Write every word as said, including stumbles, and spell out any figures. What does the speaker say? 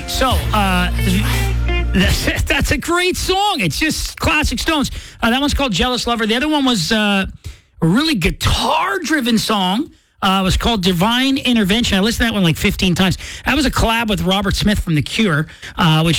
Okay, so uh, that's, that's a great song. It's just classic Stones. Uh, that one's called Jealous Lover. The other one was uh, a really guitar-driven song. Uh, it was called Divine Intervention. I listened to that one like fifteen times. That was a collab with Robert Smith from The Cure, uh, which